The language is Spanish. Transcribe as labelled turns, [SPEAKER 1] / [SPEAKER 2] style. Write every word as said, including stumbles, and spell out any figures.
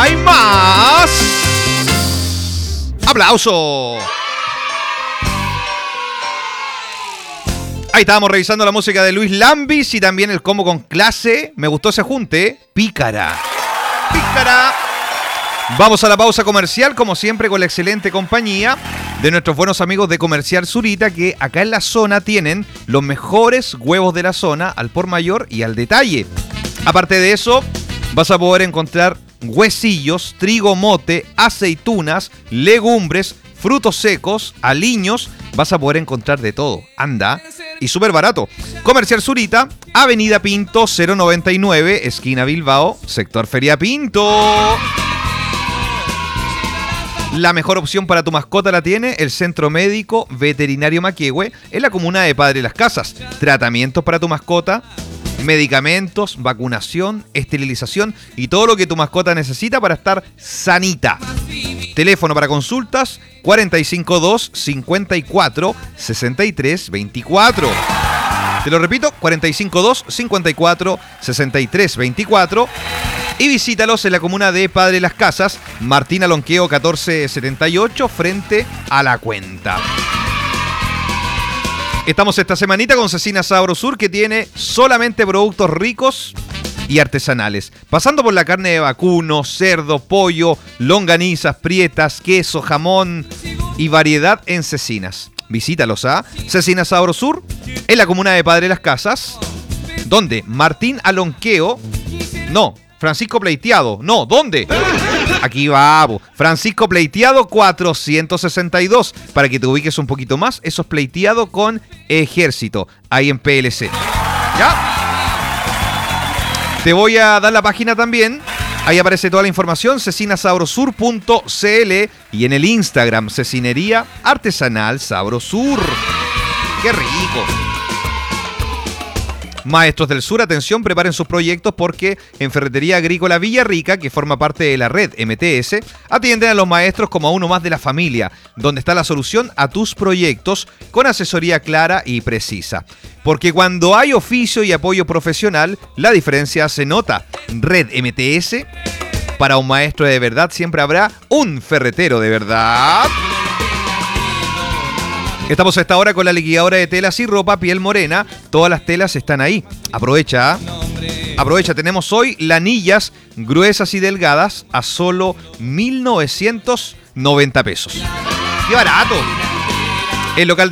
[SPEAKER 1] hay más. ¡Aplauso! Ahí estábamos revisando la música de Luis Lambis y también el combo con clase. Me gustó ese junte. Pícara. Pícara. Vamos a la pausa comercial, como siempre, con la excelente compañía de nuestros buenos amigos de Comercial Zurita, que acá en la zona tienen los mejores huevos de la zona, al por mayor y al detalle. Aparte de eso, vas a poder encontrar huesillos, trigo mote, aceitunas, legumbres, frutos secos, aliños. Vas a poder encontrar de todo. Anda. Y súper barato. Comercial Zurita, Avenida Pinto cero noventa y nueve, esquina Bilbao, sector Feria Pinto. La mejor opción para tu mascota la tiene el Centro Médico Veterinario Maquehue en la comuna de Padre Las Casas. Tratamientos para tu mascota, medicamentos, vacunación, esterilización y todo lo que tu mascota necesita para estar sanita. Teléfono para consultas cuatro cinco dos, cincuenta y cuatro, sesenta y tres veinticuatro. Te lo repito, cuatro cinco dos, cincuenta y cuatro, sesenta y tres veinticuatro. Y visítalos en la comuna de Padre Las Casas, Martín Alonqueo catorce setenta y ocho, frente a La Cuenta. Estamos esta semanita con Cecina Sabro Sur, que tiene solamente productos ricos y artesanales. Pasando por la carne de vacuno, cerdo, pollo, longanizas, prietas, queso, jamón y variedad en cecinas. Visítalos a Cecina Sabro Sur, en la comuna de Padre Las Casas, donde Martín Alonqueo... No... Francisco Pleiteado. No, ¿dónde? Aquí va, Francisco Pleiteado cuatrocientos sesenta y dos. Para que te ubiques un poquito más, eso es Pleiteado con Ejército, ahí en P L C. ¿Ya? Te voy a dar la página también. Ahí aparece toda la información, cecina sabrosur punto c l, y en el Instagram, Cecinería Artesanal Sabrosur. ¡Qué rico! Maestros del Sur, atención, preparen sus proyectos porque en Ferretería Agrícola Villarrica, que forma parte de la red M T S, atienden a los maestros como a uno más de la familia, donde está la solución a tus proyectos con asesoría clara y precisa. Porque cuando hay oficio y apoyo profesional, la diferencia se nota. Red M T S, para un maestro de verdad siempre habrá un ferretero de verdad. Estamos a esta hora con la liquidadora de telas y ropa Piel Morena. Todas las telas están ahí. Aprovecha. ¿eh? Aprovecha. Tenemos hoy lanillas gruesas y delgadas a solo mil novecientos noventa pesos. ¡Qué barato! El local